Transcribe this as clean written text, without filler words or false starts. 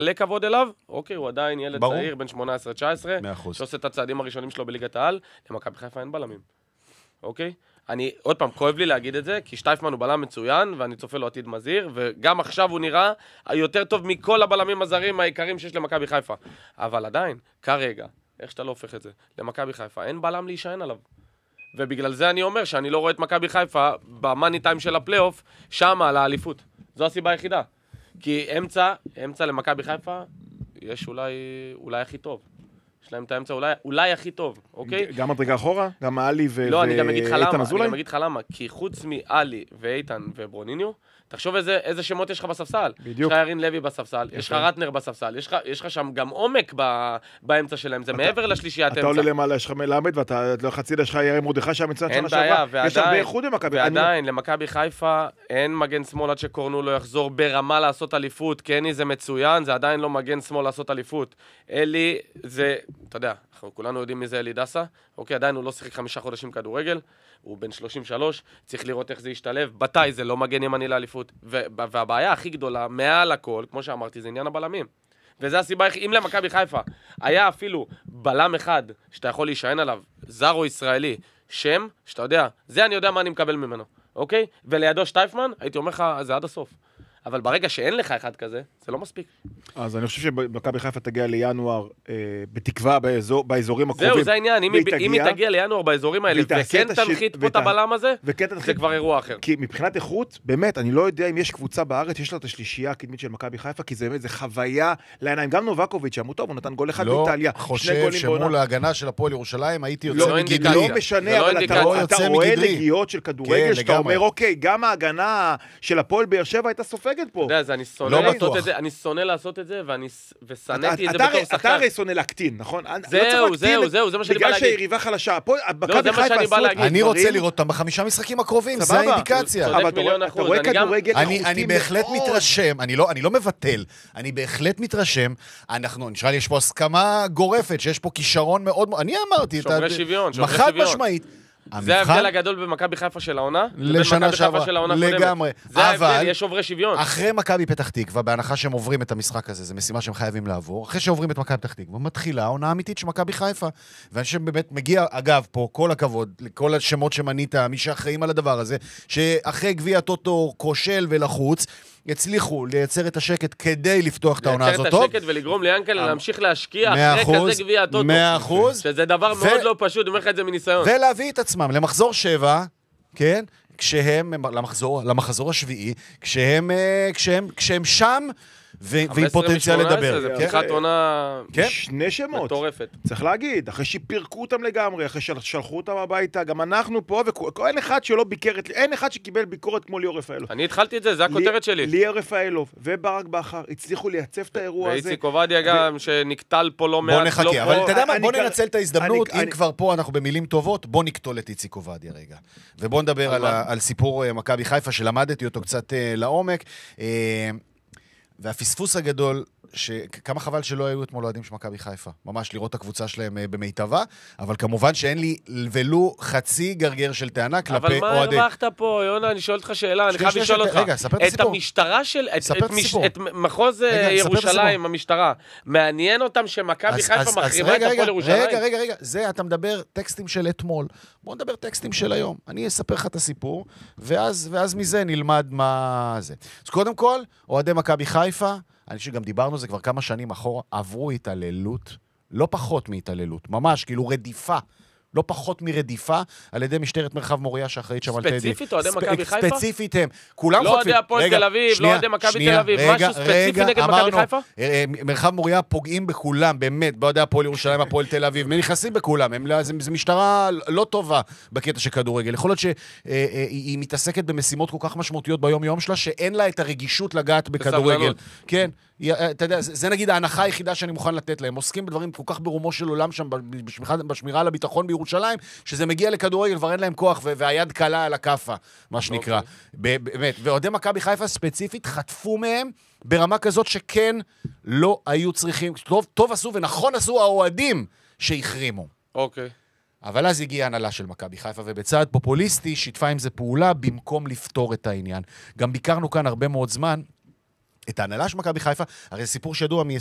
מלא כבוד אליו, אוקיי, הוא עדיין ילד צעיר, בן 18-19, שעושה את הצעדים הראשונים שלו בליגת העל, למכבי חיפה אין בלמים, אוקיי? אני, עוד פעם, כואב לי להגיד את זה, כי שטייפמן הוא בלם מצוין, ואני צופה לו עתיד מזהיר, וגם עכשיו הוא נראה יותר טוב מכל הבלמים הזרים העיקרים שיש למכבי חיפה. אבל עדיין, כרגע, איך שאתה לא הופך את זה, למכבי חיפה, אין בלם להישען עליו. ובגלל זה אני אומר שאני לא רואה את מכבי חיפה במאני טיים של הפלייאוף, שם על האליפות. זו הסיבה היחידה. כי אמצע למכבי חיפה, יש אולי הכי טוב. יש להם את האמצע אולי הכי טוב, אוקיי? גם מדרגה אחורה? גם אלי ואיתן לא, אזולאי? אני גם אגיד לך למה. כי חוץ מאלי ואיתן וברוניניו, תחשוב איזה שמות יש לך בספסל. בדיוק. יש לך ירין לוי בספסל, יש לך רטנר בספסל, יש לך שם גם עומק באמצע שלהם, זה מעבר לשלישיית אמצע. אתה עולה למעלה, יש לך מלמד, ואתה לא חצי יש לך ירין מרדכי שם מצוין שנה שעברה. יש הרבה איחוד במכבי. ועדיין, למכבי חיפה אין מגן שמאל עד שקורנו לא יחזור ברמה לעשות אליפות, קני זה מצוין, זה עדיין לא מגן שמאל לעשות אליפות. אלי זה, אתה יודע, אנחנו כולנו יודעים מי זה אלי דסה, אוקיי, עדיין הוא לא שיחק 5 חודשים כדורגל, הוא בן 33, צריך לראות איך זה ישתלב, בתי זה לא מגן ימני לאליפות, והבעיה הכי גדולה, מעל הכל, כמו שאמרתי, זה עניין הבלמים. וזה הסיבה, אם למכבי חיפה היה אפילו בלם אחד שאתה יכול להישען עליו, זר או ישראלי, שם, שאתה יודע, זה אני יודע מה אני מקבל ממנו, אוקיי? ולידו שטייפמן, הייתי אומר לך, זה עד הסוף. אבל ברגע שאין לך אחד כזה, זה לא מספיק. אז אני חושב שמכבי חיפה תגיע לינואר בתקווה באזורים הקרובים. זהו, זה העניין. אם היא תגיע לינואר באזורים האלה, וכן תנחית פה את הבלם הזה, זה כבר אירוע אחר. כי מבחינת איכות, באמת, אני לא יודע אם יש קבוצה בארץ, יש לה את השלישייה הקדמית של מכבי חיפה, כי זה באמת, זה חוויה לעיניים. גם נובקוביץ' אמרו טוב, הוא נתן גול אחד באיטליה. לא חושב שמול ההגנה של הפועל ירושלים, הייתי יוצא מגדרי. לא משנה, אבל אתה רואה נגיעות של כדורגל, שאתה אומר, אוקיי, גם ההגנה של הפועל באר שבע הייתה סופגת פה. אתה יודע, אני שונא לעשות את זה, ושנאתי את זה בתור שחקן. אתה הרי שונא להקטין, נכון? זהו, זה מה שאני בא בגלל להגיד. שהיריבה חלשה. לא, זה מה שאני בא להגיד. אני רוצה לראות אותם ב5 משחקים הקרובים, זה האינדיקציה. צודק מיליון אתה רואה כדורגל אני בהחלט מתרשם, אני לא מבטל, אני בהחלט מתרשם, נשאר לי יש פה הסכמה גורפת, שיש פה כישרון מאוד, אני אמרתי, שוברי שוויון. חד משמעית. זה ההבדל הגדול במכבי חיפה של העונה, לשנה שעברה, לגמרי. זה ההבדל, יש שוברי שוויון. אחרי מכבי פתח תקווה, בהנחה שהם עוברים את המשחק הזה, זה משימה שהם חייבים לעבור, אחרי שעוברים את מכבי פתח תקווה, מתחילה העונה האמיתית של מכבי חיפה. ואני חושב באמת מגיע, אגב, פה כל הכבוד, לכל השמות שמנית, מי שאחראים על הדבר הזה, שאחרי גביע הטוטו כושל ולחוץ, יצליחו לייצר את השקט כדי לפתוח את העונה הזאת טוב. לייצר את השקט ולגרום ליאנקל להמשיך להשקיע אחרי כזה גביע הטוטו. 100%. שזה דבר מאוד לא פשוט, אומר לך את זה מניסיון. ולהביא את עצמם למחזור 7, כן? כשהם, למחזור השביעי, כשהם שם, ועם פוטנציאל לדבר. זה פתיחת עונה שני שמות. מטורפת. צריך להגיד, אחרי שפירקו אותם לגמרי, אחרי ששלחו אותם הביתה, גם אנחנו פה, ואין אחד שלא ביקר, אין אחד שקיבל ביקורת כמו ליאור רפאלוב. אני התחלתי את זה, זה הכותרת שלי. ליאור רפאלוב וברק בכר הצליחו לייצב את האירוע הזה. ואיציק עובדיה גם, שנקטל פה לא מעט. בוא נחכה, אבל אתה יודע מה, בוא ננצל את ההזדמנות, אם כבר פה אנחנו במילים טובות, בוא נקטול את איציק עובדיה רגע. ובוא נדבר על סיפור מכבי חיפה, שלמדתי אותו קצת לעומק. והפספוס הגדול, כמה חבל שלא היו אתמול אוהדים של מכבי חיפה, ממש לראות את הקבוצה שלהם במיטבה, אבל כמובן שאין לי ולו חצי גרגר של טענה כלפי אוהדים. אבל מה הרווחת פה, יונה? אני שואל אותך שאלה, אני חייב לשאול אותך. רגע, ספר את הסיפור. את המשטרה של, את מחוז ירושלים, המשטרה, מעניין אותם שמכבי חיפה מחרימה את הפועל ירושלים? רגע, זה אתה מדבר טקסטים של אתמול, בוא נדבר טקסטים של היום. אני אספר לך את הסיפור, ואז מזה נלמד מה זה. אז קודם כל, אוהדי מכבי חיפה, אני חושב שגם דיברנו זה כבר כמה שנים אחורה, עברו התעללות, לא פחות מהתעללות, ממש, כאילו רדיפה, לא פחות מרדיפה, על ידי משטרת מרחב מוריה שאחראית שם על טדי. ספציפית, אוהדי מכבי חיפה? ספציפית הם. כולם לא אוהדי הפועל תל אביב, לא אוהדי מכבי תל אביב, משהו ספציפי נגד מכבי חיפה? מרחב מוריה פוגעים בכולם, באמת, באוהדי הפועל ירושלים, הפועל תל אביב, הם נכנסים בכולם, זו משטרה לא טובה בקטע של כדורגל. יכול להיות שהיא מתעסקת במשימות כל כך משמעותיות ביום יום שלה, שאין לה את הרגישות לגעת בכדורגל. כן. אתה יודע, זה נגיד ההנחה היחידה שאני מוכן לתת להם. עוסקים בדברים כל כך ברומו של עולם שם, בשמירה על הביטחון בירושלים, שזה מגיע לכדורגל, כבר אין להם כוח, והיד קלה על הכפה, מה שנקרא. באמת, ואוהדי מכבי חיפה ספציפית חטפו מהם ברמה כזאת שכן לא היו צריכים, טוב עשו ונכון עשו האוהדים שהחרימו. אוקיי. אבל אז הגיעה הנהלה של מכבי חיפה, ובצעד פופוליסטי שיתפה עם זה פעולה במקום לפתור את העניין. גם ביקרנו כאן הרבה מאוד זמן, את ההנהלה של מכבי חיפה, הרי זה סיפור שידוע